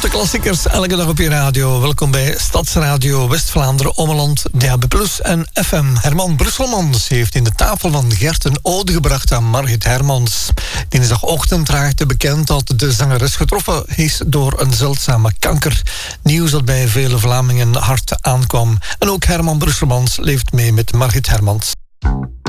grote klassiekers elke dag op je radio. Welkom bij Stadsradio West-Vlaanderen, Ommeland, DAB+ en FM. Herman Brusselmans heeft in de tafel van Gert een ode gebracht aan Margit Hermans. Dinsdagochtend raakte bekend dat de zangeres getroffen is door een zeldzame kanker. Nieuws dat bij vele Vlamingen hard aankwam. En ook Herman Brusselmans leeft mee met Margit Hermans.